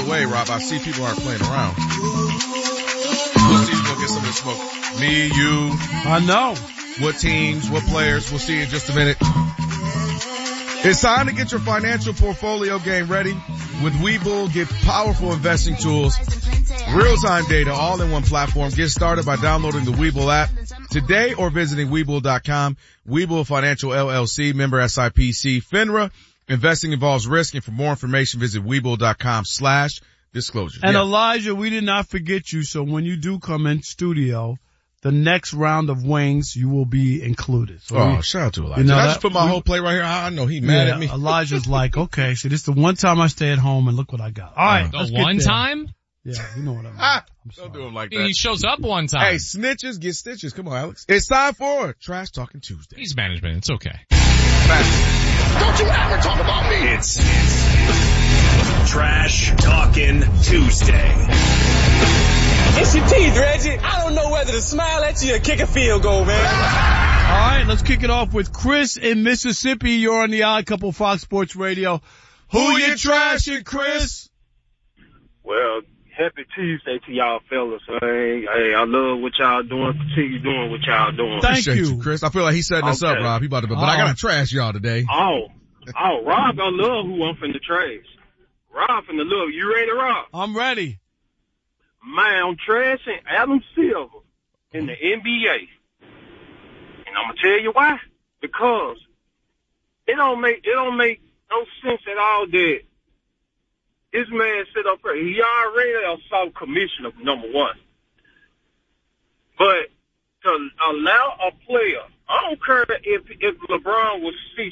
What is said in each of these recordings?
the way, Rob, I see people aren't playing around. We'll see who's going to get some of the smoke. Me, you. I know. What teams, what players. We'll see in just a minute. It's time to get your financial portfolio game ready. With Webull, get powerful investing tools, real-time data, all in one platform. Get started by downloading the Webull app today or visiting Webull.com. Webull Financial LLC, member SIPC, FINRA. Investing involves risk, and for more information, visit Webull.com/disclosure. And Elijah, we did not forget you, so when you do come in studio, the next round of wings, you will be included. So shout out to Elijah. You know, I just put my whole plate right here. I know he mad at me. Elijah's like, okay, so this is the one time I stay at home and look what I got. All right. The one time? Yeah, you know what I mean. Don't do him like that. He shows up one time. Hey, snitches get stitches. Come on, Alex. It's time for Trash Talking Tuesday. He's management. It's okay. Don't you ever talk about me. It's Trash Talking Tuesday. It's your teeth, Reggie. I don't know whether to smile at you or kick a field goal, man. All right, let's kick it off with Chris in Mississippi. You're on the Odd Couple Fox Sports Radio. Who you trashing, Chris? Well, happy Tuesday to y'all fellas. Hey, I love what y'all doing. Continue doing what y'all doing. Thank you, Chris. I feel like he's setting us up, Rob. He about to, but I gotta trash y'all today. Rob gonna love who I'm finna trash. Rob finna love you. Ready, Rob? I'm ready. Man, I'm trashing Adam Silver in the NBA. And I'm gonna tell you why. Because it don't make no sense at all that this man sit up here. He already a soft commissioner, number one. But to allow a player, I don't care if LeBron was 60,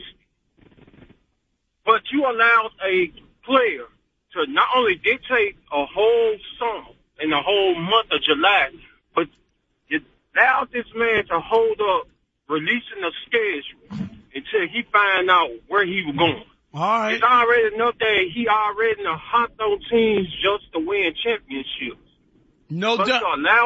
but you allowed a player to not only dictate a whole summer and the whole month of July, but you allowed this man to hold up releasing the schedule until he find out where he was going. All right. It's already enough that he already hopped on teams just to win championships. No doubt.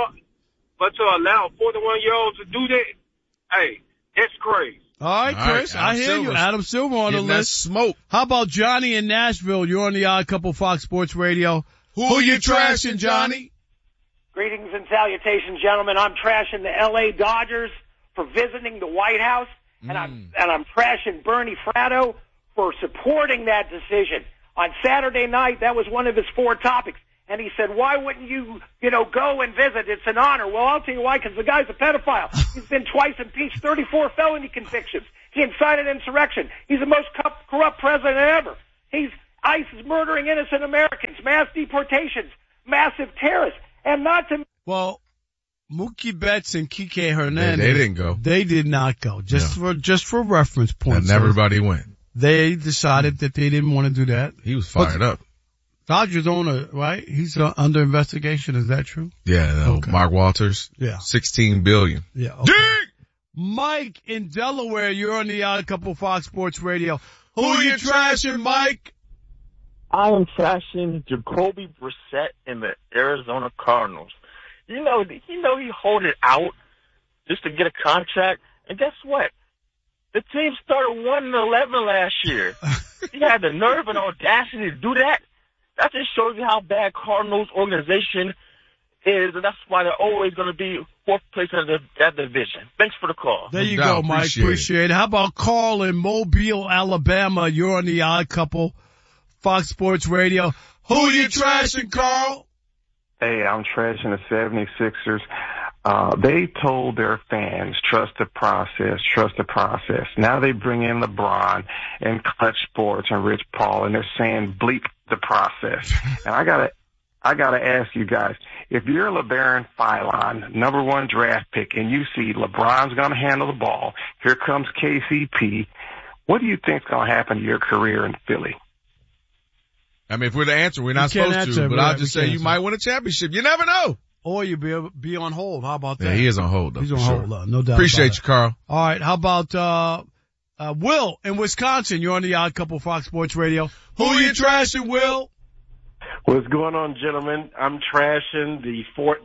But to allow a 41-year-old to do that, hey, that's crazy. All right, Chris, I hear you. Adam Silver on the list. Smoke. How about Johnny in Nashville? You're on the Odd Couple Fox Sports Radio. Who you trashing, Johnny? Greetings and salutations, gentlemen. I'm trashing the L.A. Dodgers for visiting the White House, and I'm trashing Bernie Fratto for supporting that decision. On Saturday night, that was one of his 4 topics. And he said, why wouldn't you go and visit? It's an honor. Well, I'll tell you why, because the guy's a pedophile. He's been twice impeached, 34 felony convictions. He incited insurrection. He's the most corrupt president ever. ICE is murdering innocent Americans, mass deportations, massive terrorists, and not to... Well, Mookie Betts and Kike Hernandez... They didn't go. They did not go. Just for reference points. And everybody went. They decided that they didn't want to do that. He was fired up. Dodgers owner, right? He's under investigation. Is that true? Yeah. Okay. Mark Walters. Yeah. $16 billion. Yeah. Okay. Ding! Mike in Delaware, you're on the Odd Couple Fox Sports Radio. Who you trashing, Mike? I am trashing Jacoby Brissett in the Arizona Cardinals. You know he hold it out just to get a contract. And guess what? The team started 1-11 last year. He had the nerve and audacity to do that. That just shows you how bad Cardinals organization is, and that's why they're always going to be 4th place in that division. Thanks for the call. There you go, Mike. Appreciate it. How about Carl in Mobile, Alabama? You're on the Odd Couple, Fox Sports Radio. Who you trashing, Carl? Hey, I'm trashing the 76ers. They told their fans, trust the process, trust the process. Now they bring in LeBron and Clutch Sports and Rich Paul, and they're saying bleep the process. And I gotta ask you guys, if you're LeBaron Philon, number 1 draft pick, and you see LeBron's gonna handle the ball, here comes KCP, what do you think's gonna happen to your career in Philly? I mean, if we're the answer, we're not supposed to, but I'll just say you might win a championship. You never know. Or you'll be on hold. How about that? Yeah, he is on hold, though. He's on hold, no doubt. Appreciate you, Carl. All right, how about Will in Wisconsin? You're on the Odd Couple Fox Sports Radio. Who you trashing, Will? What's going on, gentlemen? I'm trashing the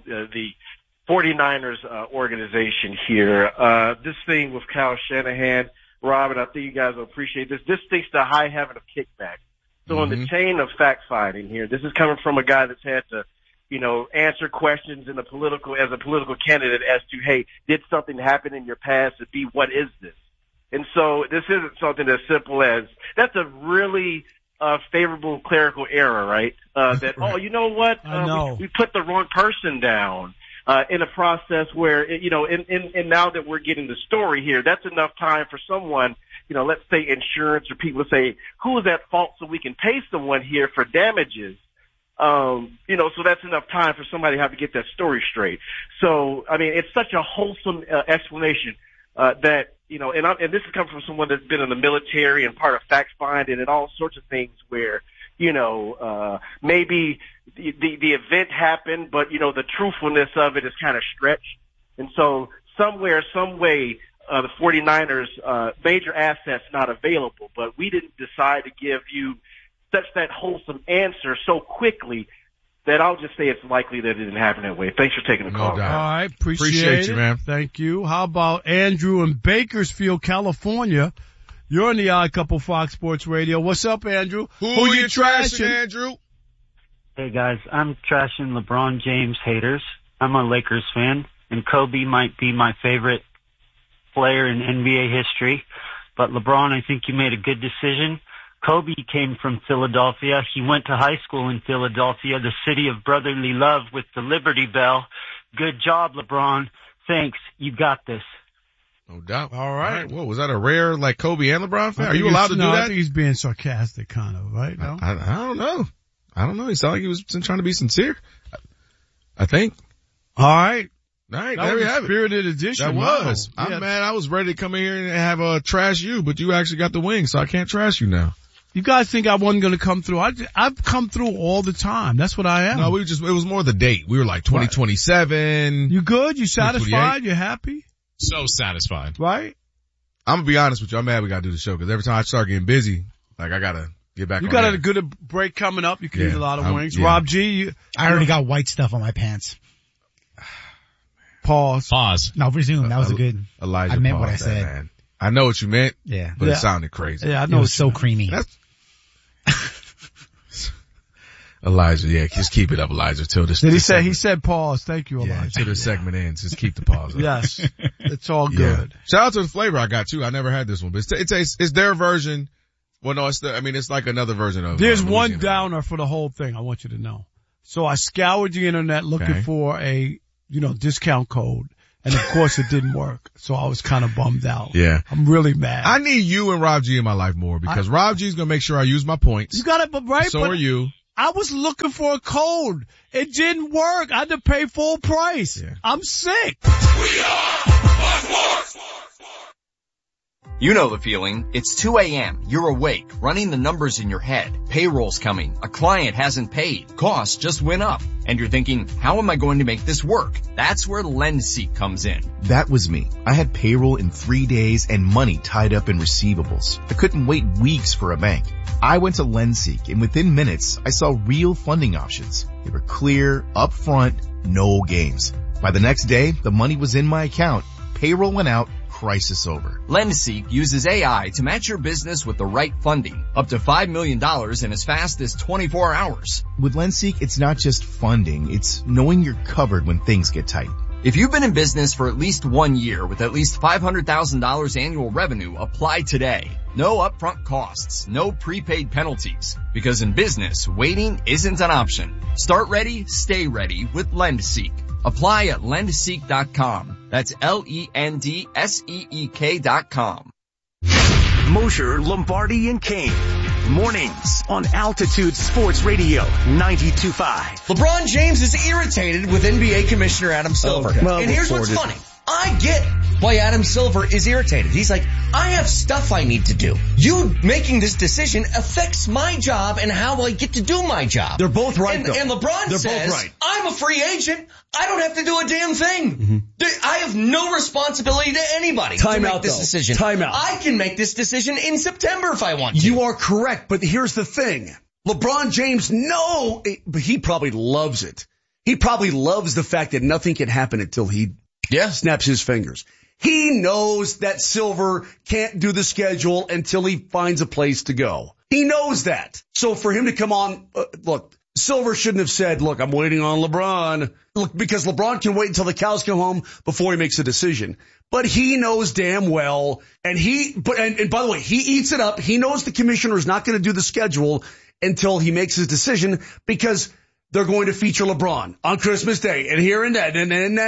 49ers organization here. This thing with Kyle Shanahan, Robin, I think you guys will appreciate this. This thinks the high heaven of kickback. So in the chain of fact-finding here, this is coming from a guy that's had to, answer questions as a political candidate as to, hey, did something happen in your past? And B, what is this? And so this isn't something as simple as, that's a really favorable clerical error, right? That, oh, you know what? We put the wrong person down. In a process where, and now that we're getting the story here, that's enough time for someone, let's say insurance or people say, who is at fault so we can pay someone here for damages. So that's enough time for somebody to have to get that story straight. So, I mean, it's such a wholesome explanation, that, and this is coming from someone that's been in the military and part of fact finding and all sorts of things where, maybe the event happened, but, the truthfulness of it is kind of stretched. And so somewhere, some way, the 49ers, major assets not available, but we didn't decide to give you such that wholesome answer so quickly that I'll just say it's likely that it didn't happen that way. Thanks for taking the call. All right. Appreciate you, man. Thank you. How about Andrew in Bakersfield, California? You're on the Odd Couple Fox Sports Radio. What's up, Andrew? Who you trashing, Andrew? Hey, guys. I'm trashing LeBron James haters. I'm a Lakers fan, and Kobe might be my favorite player in NBA history. But LeBron, I think you made a good decision. Kobe came from Philadelphia. He went to high school in Philadelphia, the city of brotherly love with the Liberty Bell. Good job, LeBron. Thanks. You got this. No doubt. All right. Whoa, was that a rare, Kobe and LeBron fan? Are you allowed to do that? I think he's being sarcastic, kind of, right? No? I don't know. He sounded like he was trying to be sincere. I think. All right. There we have it. Spirited edition. That was. Wow. I'm mad. I was ready to come in here and have a trash you, but you actually got the wing, so I can't trash you now. You guys think I wasn't going to come through? I've come through all the time. That's what I am. No, it was more the date. We were like 2027. You good? You satisfied? You happy? So satisfied. Right? I'm going to be honest with you. I'm mad we got to do the show because every time I start getting busy, I got to get back on. You got a good break coming up. You can eat a lot of wings. Rob G. I already got white stuff on my pants. Pause. No, resume. That was a good. Elijah, I meant what I that, said. Man. I know what you meant. Yeah. But it sounded crazy. Yeah, I know. It was so creamy. Elijah, just keep it up, Elijah, till this. Did he say? He said pause. Thank you, Elijah. Till the segment ends, just keep the pause up. Yes, it's all good. Yeah. Shout out to the flavor I got too. I never had this one, but it's their version. Well, no, it's like another version of. There's one downer for the whole thing. I want you to know. So I scoured the internet looking for a discount code. And of course it didn't work. So I was kind of bummed out. Yeah. I'm really mad. I need you and Rob G in my life more because Rob G's going to make sure I use my points. You got it, but right? So are you. I was looking for a code. It didn't work. I had to pay full price. Yeah. I'm sick. We are Fox Sports. You know the feeling. It's 2 a.m. You're awake, running the numbers in your head. Payroll's coming. A client hasn't paid. Costs just went up. And you're thinking, how am I going to make this work? That's where LendSeek comes in. That was me. I had payroll in 3 days and money tied up in receivables. I couldn't wait weeks for a bank. I went to LendSeek, and within minutes, I saw real funding options. They were clear, upfront, no games. By the next day, the money was in my account. Payroll went out. Crisis over. LendSeek uses AI to match your business with the right funding, up to $5 million in as fast as 24 hours. With LendSeek, it's not just funding, it's knowing you're covered when things get tight. If you've been in business for at least 1 year with at least $500,000 annual revenue, apply today. No upfront costs, no prepaid penalties. Because in business, waiting isn't an option. Start ready, stay ready with LendSeek. Apply at lendseek.com. That's LENDSEEK.com. Mosher, Lombardi, and Kane. Mornings on Altitude Sports Radio 92.5. LeBron James is irritated with NBA Commissioner Adam Silver. Okay. Well, and here's what's funny. I get why Adam Silver is irritated. He's like, I have stuff I need to do. You making this decision affects my job and how I get to do my job. They're both right, though. And LeBron says, I'm a free agent. I don't have to do a damn thing. Mm-hmm. I have no responsibility to anybody to make this decision. Time out. I can make this decision in September if I want to. You are correct, but here's the thing. LeBron James, but he probably loves it. He probably loves the fact that nothing can happen until he snaps his fingers. He knows that Silver can't do the schedule until he finds a place to go. He knows that. So for him to come on, look, Silver shouldn't have said, look, I'm waiting on LeBron. Look, because LeBron can wait until the cows come home before he makes a decision. But he knows damn well, and by the way, he eats it up. He knows the commissioner is not going to do the schedule until he makes his decision, because they're going to feature LeBron on Christmas Day and here and that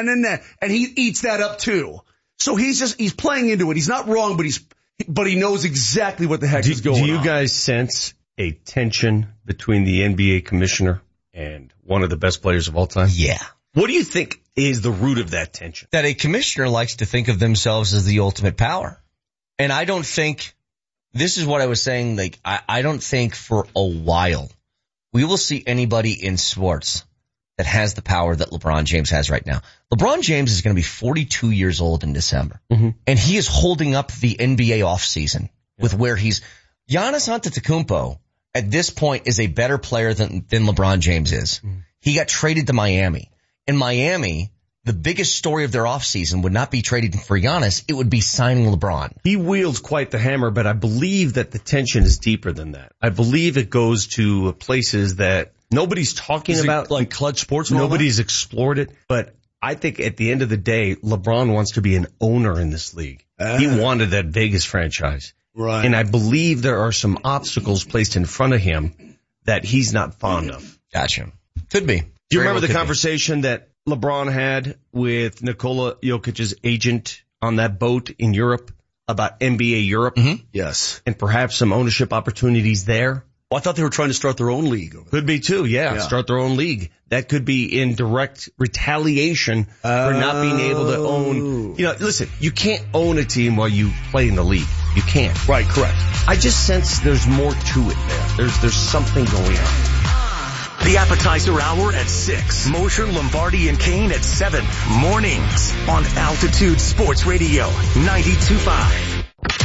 and he eats that up too. So he's playing into it. He's not wrong, but he knows exactly what the heck is going on. Do you guys sense a tension between the NBA commissioner and one of the best players of all time? Yeah. What do you think is the root of that tension? That a commissioner likes to think of themselves as the ultimate power. And I don't think, this is what I was saying, like, I don't think for a while we will see anybody in sports that has the power that LeBron James has right now. LeBron James is going to be 42 years old in December. Mm-hmm. And he is holding up the NBA offseason with where Giannis Antetokounmpo at this point is a better player than LeBron James is. Mm-hmm. He got traded to Miami. In Miami, the biggest story of their offseason would not be trading for Giannis. It would be signing LeBron. He wields quite the hammer, but I believe that the tension is deeper than that. I believe it goes to places that nobody's talking about. Like Clutch Sports? Nobody's explored it. But I think at the end of the day, LeBron wants to be an owner in this league. He wanted that Vegas franchise. Right. And I believe there are some obstacles placed in front of him that he's not fond of. Gotcha. Could be. Do you remember the conversation that LeBron had with Nikola Jokic's agent on that boat in Europe about NBA Europe? Mm-hmm. Yes. And perhaps some ownership opportunities there? Well, I thought they were trying to start their own league. Could be too, yeah. Start their own league. That could be in direct retaliation for not being able to own. You know, listen, you can't own a team while you play in the league. You can't. Right, correct. I just sense there's more to it there. There's something going on. The appetizer hour at 6. Mosher, Lombardi, and Kane at 7. Mornings on Altitude Sports Radio 92.5.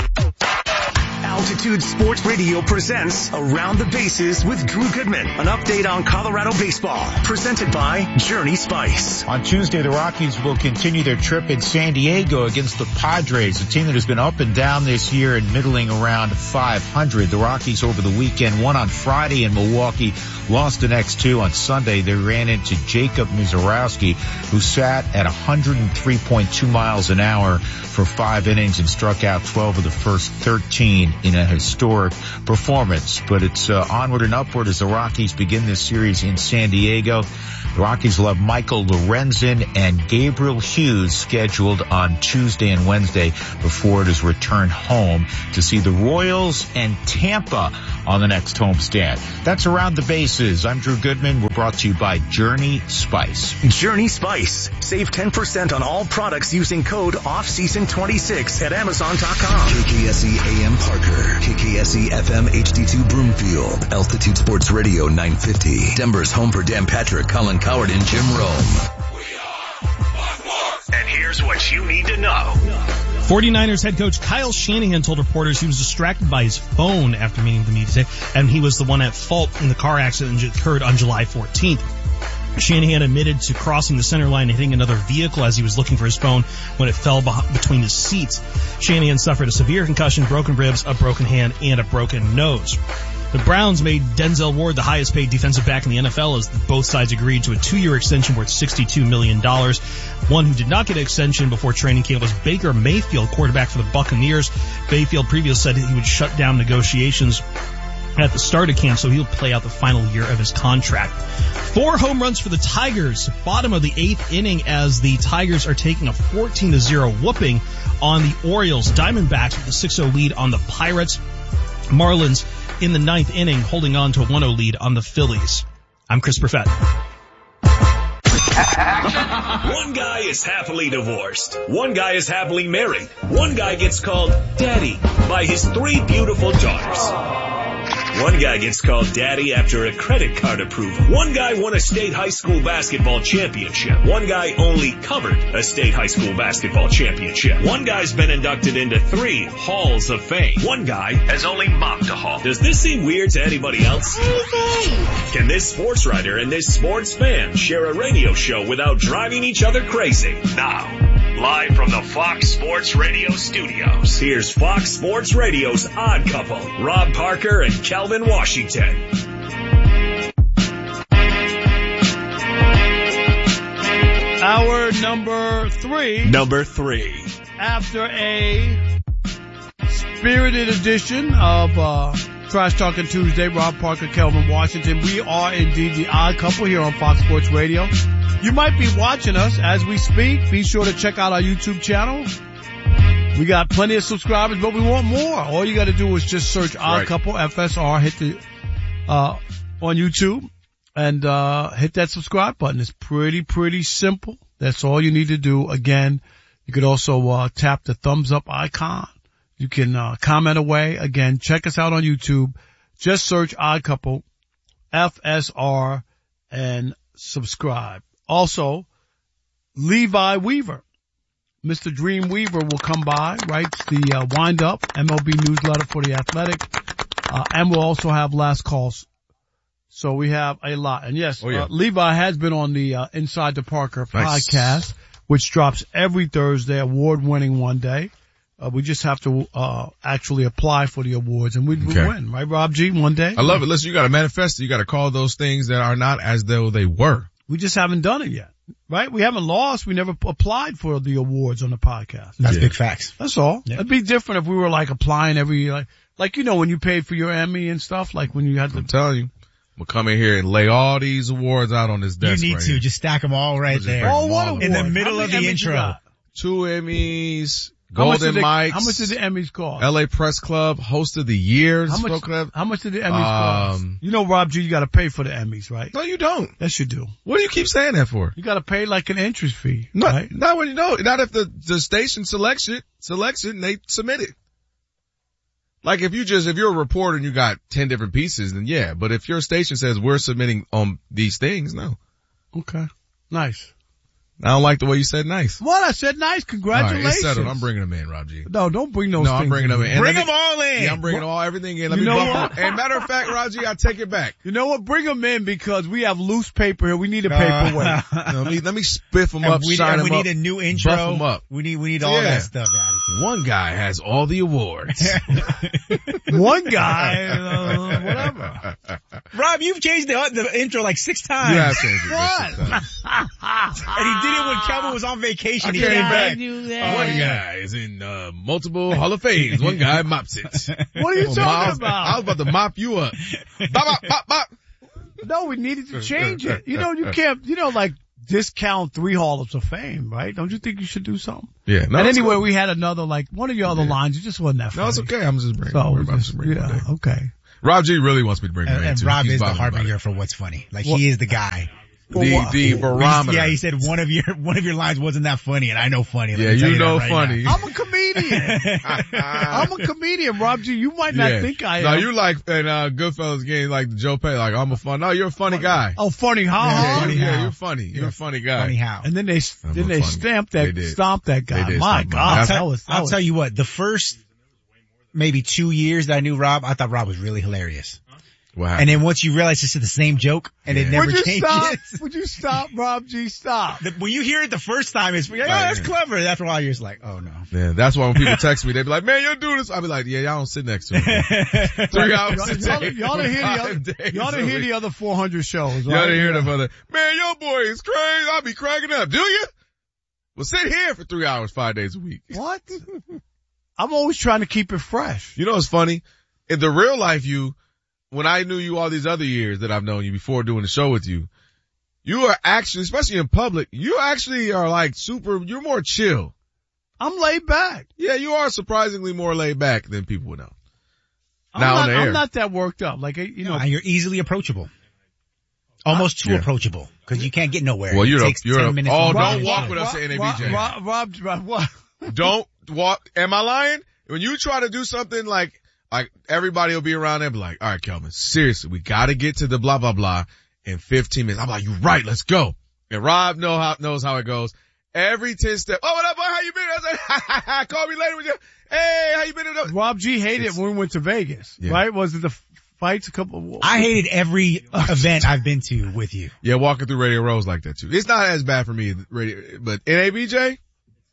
Altitude Sports Radio presents Around the Bases with Drew Goodman. An update on Colorado baseball. Presented by Journey Spice. On Tuesday, the Rockies will continue their trip in San Diego against the Padres, a team that has been up and down this year and middling around 500. The Rockies over the weekend won on Friday in Milwaukee, lost the next two. On Sunday, they ran into Jacob Mizorowski, who sat at 103.2 miles an hour for 5 innings and struck out 12 of the first 13 in a historic performance. But it's onward and upward as the Rockies begin this series in San Diego. The Rockies will have Michael Lorenzen and Gabriel Hughes scheduled on Tuesday and Wednesday before it is returned home to see the Royals and Tampa on the next homestand. That's Around the Bases. I'm Drew Goodman. We're brought to you by Journey Spice. Journey Spice. Save 10% on all products using code OFFSEASON26 at Amazon.com. KKSE AM Parker. KKSE FM HD2 Broomfield. Altitude Sports Radio 950. Denver's home for Dan Patrick, Colin Coward, and Jim Rome. And here's what you need to know. 49ers head coach Kyle Shanahan told reporters he was distracted by his phone after meeting with the media today, and he was the one at fault in the car accident that occurred on July 14th. Shanahan admitted to crossing the center line and hitting another vehicle as he was looking for his phone when it fell between his seats. Shanahan suffered a severe concussion, broken ribs, a broken hand, and a broken nose. The Browns made Denzel Ward the highest paid defensive back in the NFL as both sides agreed to a 2-year extension worth $62 million. One who did not get an extension before training camp was Baker Mayfield, quarterback for the Buccaneers. Mayfield previously said he would shut down negotiations at the start of camp, so he'll play out the final year of his contract. 4 home runs for the Tigers, bottom of the 8th inning as the Tigers are taking a 14-0 whooping on the Orioles. Diamondbacks with a 6-0 lead on the Pirates. Marlins in the 9th inning holding on to a 1-0 lead on the Phillies. I'm Chris Perfett. One guy is happily divorced. One guy is happily married. One guy gets called Daddy by his 3 beautiful daughters. One guy gets called Daddy after a credit card approval. One guy won a state high school basketball championship. One guy only covered a state high school basketball championship. One guy's been inducted into 3 halls of fame. One guy has only mopped a hall. Does this seem weird to anybody else? Can this sports writer and this sports fan share a radio show without driving each other crazy? Now, Live from the Fox Sports Radio studios, here's Fox Sports Radio's Odd Couple, Rob Parker and Kelvin Washington. Hour number three. After a spirited edition of Trash Talking Tuesday, Rob Parker, Kelvin Washington. We are indeed the Odd Couple here on Fox Sports Radio. You might be watching us as we speak. Be sure to check out our YouTube channel. We got plenty of subscribers, but we want more. All you got to do is just search Odd Couple, FSR, hit the on YouTube, and hit that subscribe button. It's pretty simple. That's all you need to do. Again, you could also tap the thumbs up icon. You can comment away. Again, check us out on YouTube. Just search Odd Couple, FSR, and subscribe. Also, Levi Weaver, Mr. Dream Weaver, will come by, writes the Wind-Up MLB newsletter for The Athletic, and we'll also have last calls. So we have a lot. And yes, Levi has been on the Inside the Parker podcast, which drops every Thursday, award-winning one day. We just have to actually apply for the awards, and we win, right, Rob G, one day? I love it. Listen, you got to manifest it. You got to call those things that are not as though they were. We just haven't done it yet, right? We haven't lost. We never applied for the awards on the podcast. That's big facts. That's all. Yeah. It'd be different if we were like applying every, like, you know, when you paid for your Emmy and stuff, like when you had to. I'm telling you. We'll come in here and lay all these awards out on this desk. You need to. Just stack them all right there. Oh, what award? In the middle of the intro. 2 Emmys. Golden Mics. How much did the Emmys cost? LA Press Club, Host of the Year. How much did the Emmys cost? You know, Rob G, you gotta pay for the Emmys, right? No, you don't. Yes, you do. What do you keep saying that for? You gotta pay like an entrance fee. Not when you know. Not if the station selects it and they submit it. Like if you're a reporter and you got 10 different pieces, then yeah. But if your station says we're submitting on these things, no. Okay. Nice. I don't like the way you said nice. What? I said nice. Congratulations. All right, it's settled. I'm bringing them in, Rob G. No, don't bring those things. No, I'm bringing them in. Bring them all in. Yeah, I'm bringing everything in. Let me bump them. And matter of fact, Rob G, I take it back. You know what? Bring them in because we have loose paper here. We need a paperweight. Let me spiff them up, shine them up. We need a new intro. Buff them up. We need all that stuff out of here. One guy has all the awards. One guy, whatever. Rob, you've changed the intro like 6 times. Yeah, I've changed it. What? And he did it when Kelvin was on vacation. He came back. One guy is in multiple Hall of Fames. One guy mops it. What are you talking about? I was about to mop you up. Bop, bop, bop, bop. No, we needed to change it. You know, you can't, like discount 3 Halls of Fame, right? Don't you think you should do something? Yeah. No, and anyway, we had another, one of your other lines. It just wasn't that funny. No, it's okay. I'm just bringing it. Okay. Rob G really wants me to bring it in. And Rob is the harbinger for what's funny. He is the guy. The barometer. Yeah, he said one of your lines wasn't that funny, and I know funny. Yeah, you know funny. I'm a comedian. I'm a comedian, Rob G. You might not think I am. No, you like in Goodfellas game, like Joe Pesci, like I'm a fun. No, you're a funny guy. Oh, funny how? Yeah, you're funny. You're a funny guy. Funny how? And then they stomp that guy. My God, I'll tell you what. The first maybe 2 years that I knew Rob, I thought Rob was really hilarious. Wow. And then once you realize it's the same joke and it never changes. Would you stop, Rob G? Stop. When you hear it the first time, it's like, oh, that's clever. And after a while, you're just like, oh no. Yeah, that's why when people text me, they be like, man, you'll do this. I'll be like, yeah, y'all don't sit next to me. 3 hours a day. Y'all to hear the other 400 shows, right? Y'all to hear the other, man, your boy is crazy. I'll be cracking up. Do you? Well, sit here for 3 hours, 5 days a week. What? I'm always trying to keep it fresh. You know what's funny? In the real life when I knew you all these other years that I've known you before doing the show with you, you are actually, especially in public, you actually are you're more chill. I'm laid back. Yeah, you are surprisingly more laid back than people would know. I'm not that worked up. You're easily approachable. Almost too approachable. Cause you can't get nowhere. Well, it takes 10 minutes. Oh, don't walk with us at NABJ. Rob, what? Don't walk. Am I lying? When you try to do something like everybody will be around there and be like, all right, Kelvin, seriously, we gotta get to the blah, blah, blah in 15 minutes. I'm like, you're right, let's go. And Rob knows how it goes. Every 10 steps, oh, what up, boy, how you been? I said, call me later with you. Hey, how you been? Rob G hated it when we went to Vegas, right? Was it the fights a couple of... I hated every event I've been to with you. Yeah, walking through Radio Row's like that too. It's not as bad for me, but NABJ,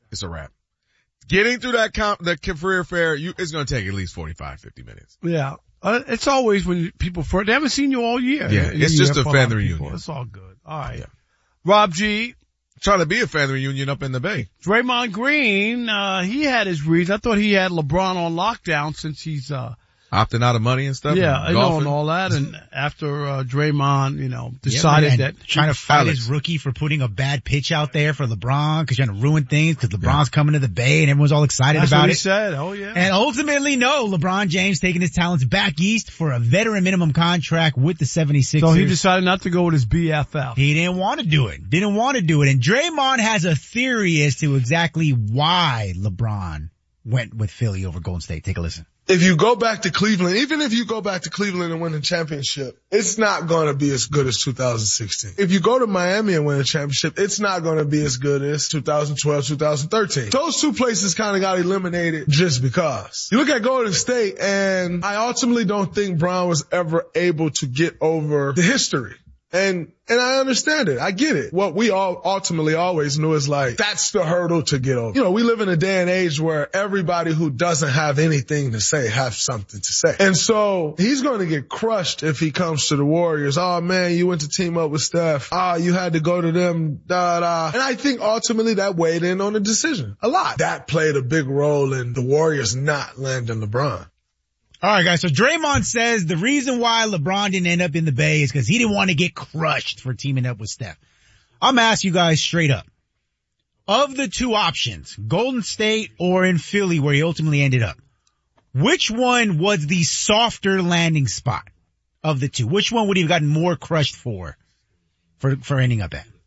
it's a wrap. Getting through the career fair, it's going to take at least 45, 50 minutes. Yeah. It's always when people they haven't seen you all year. Yeah, it's just a family reunion. It's all good. All right. Yeah. Rob G. Trying to be a family reunion up in the Bay. Draymond Green, he had his reasons. I thought he had LeBron on lockdown since he's, opting out of money and stuff. Yeah, I know, and all that. And after, Draymond, decided that. Trying to fight his rookie for putting a bad pitch out there for LeBron because trying to ruin things because LeBron's coming to the Bay and everyone's all excited That's about what it. He said. Oh yeah. And ultimately, no, LeBron James taking his talents back east for a veteran minimum contract with the 76ers. So he decided not to go with his BFF. He didn't want to do it. And Draymond has a theory as to exactly why LeBron went with Philly over Golden State. Take a listen. If you go back to Cleveland, even if you go back to Cleveland and win the championship, it's not going to be as good as 2016. If you go to Miami and win a championship, it's not going to be as good as 2012, 2013. Those two places kind of got eliminated just because. You look at Golden State, and I ultimately don't think Brown was ever able to get over the history. And I understand it. I get it. What we all ultimately always knew is like, that's the hurdle to get over. We live in a day and age where everybody who doesn't have anything to say has something to say. And so he's going to get crushed if he comes to the Warriors. Oh man, you went to team up with Steph. You had to go to them, da. And I think ultimately that weighed in on the decision a lot. That played a big role in the Warriors not landing LeBron. All right, guys. So Draymond says the reason why LeBron didn't end up in the Bay is because he didn't want to get crushed for teaming up with Steph. I'm going to ask you guys straight up. Of the two options, Golden State or in Philly where he ultimately ended up, which one was the softer landing spot of the two? Which one would he have gotten more crushed for ending up at?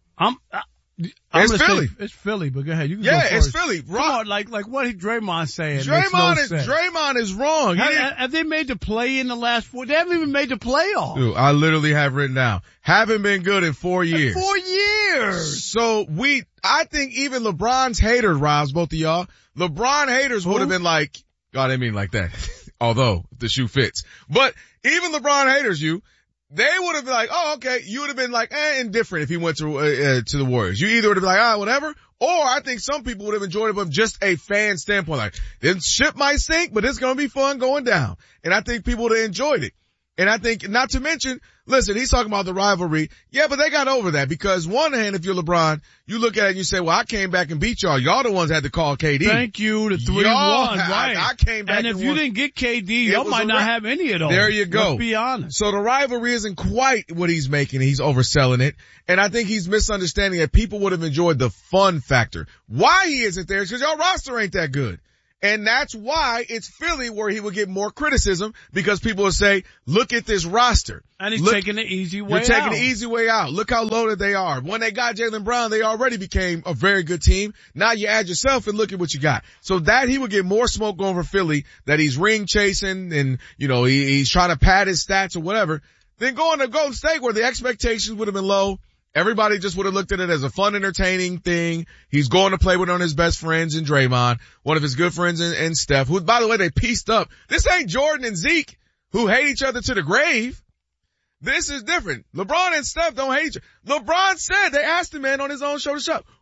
It's Philly. It's Philly, but go ahead. You can go first. It's Philly. Come on, like what Draymond's saying. Draymond is wrong. Have they made the play in the last 4? They haven't even made the playoffs. Dude, I literally have written down. Haven't been good in 4 years. 4 years. So I think even LeBron's haters, Robs, both of y'all, LeBron haters would have been like, God, I didn't mean like that. Although the shoe fits. But even LeBron haters, they would have been like, oh, okay. You would have been like, indifferent if he went to the Warriors. You either would have been like, whatever. Or I think some people would have enjoyed it from just a fan standpoint. Like, this ship might sink, but it's going to be fun going down. And I think people would have enjoyed it. And I think, not to mention, listen, he's talking about the rivalry. Yeah, but they got over that because one hand, if you're LeBron, you look at it and you say, well, I came back and beat y'all. Y'all the ones had to call KD. Thank you, the 3-1, right. I came back and if you didn't get KD, y'all might not have any of those. There you go. Let's be honest. So the rivalry isn't quite what he's making. He's overselling it. And I think he's misunderstanding that people would have enjoyed the fun factor. Why he isn't there is because y'all roster ain't that good. And that's why it's Philly where he would get more criticism because people will say, look at this roster. And he's taking the easy way out. You're taking the easy way out. Look how loaded they are. When they got Jaylen Brown, they already became a very good team. Now you add yourself and look at what you got. So that he would get more smoke going for Philly, that he's ring chasing and, he's trying to pad his stats or whatever. Then going to Golden State where the expectations would have been low. Everybody just would have looked at it as a fun, entertaining thing. He's going to play with one of his best friends in Draymond, one of his good friends in Steph, who, by the way, they pieced up. This ain't Jordan and Zeke who hate each other to the grave. This is different. LeBron and Steph don't hate each other. LeBron said, they asked the man on his own show to shop,